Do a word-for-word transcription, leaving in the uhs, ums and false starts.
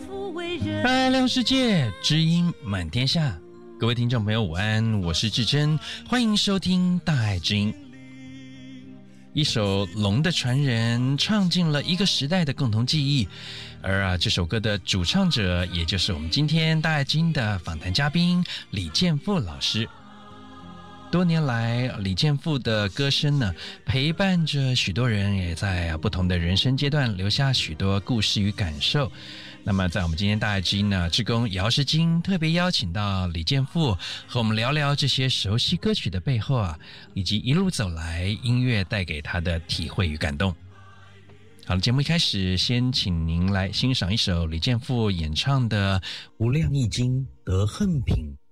爱亮世界，知音满天下。各位听众朋友午安，我是志珍，欢迎收听大爱知音。一首《龙的传人》唱进了一个时代的共同记忆，而啊，这首歌的主唱者，也就是我们今天大爱知音的访谈嘉宾李健富老师。多年来，李健富的歌声呢，陪伴着许多人，也在不同的人生阶段留下许多故事与感受。那么在我们今天大爱知音呢，志工姚世金特别邀请到李健富和我们聊聊这些熟悉歌曲的背后啊，以及一路走来音乐带给他的体会与感动。好了，节目一开始先请您来欣赏一首李健富演唱的《无量易经得恨品》。